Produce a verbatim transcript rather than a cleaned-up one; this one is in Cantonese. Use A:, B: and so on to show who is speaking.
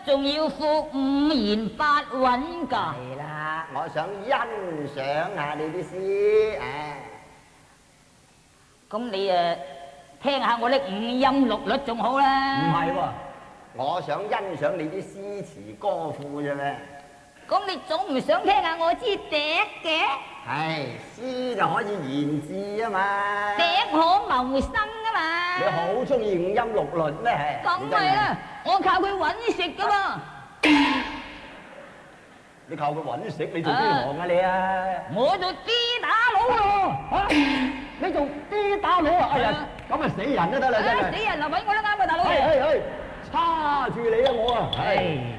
A: 仲要副五言八韻㗎。
B: 係啦，我想欣賞下你啲詩，唉。
A: 咁你誒聽下我啲五音六律仲好啦。
B: 唔係喎，我想欣賞你啲詩詞歌賦啫咩？
A: 咁你總唔想聽下我支笛嘅？
B: 係詩就可以言志啊嘛。
A: 笛可謀生啊嘛。
B: 你好中意五音六律咩？
A: 梗係啦，我靠佢揾食噶嘛。
B: 你靠佢揾食，你做邊行啊你啊？
A: 我做啲打佬咯。
B: 嚇！你做啲打佬啊？哎呀，咁啊死人都得啦真係。
A: 死人就揾我都啱啊，大佬。
B: 係係係，叉住你啊我啊！係。